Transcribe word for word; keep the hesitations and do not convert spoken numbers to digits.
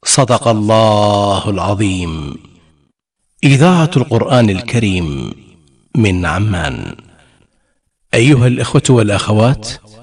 صدق الله العظيم. إذاعة القرآن الكريم من عمان. أيها الإخوة والأخوات،